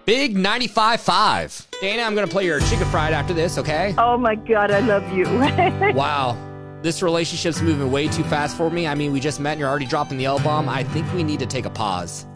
Big 95.5. Dana, I'm going to play your chicken fried after this, okay? Oh, my God, I love you. Wow. This relationship's moving way too fast for me. I mean, we just met and you're already dropping the L-bomb. I think we need to take a pause.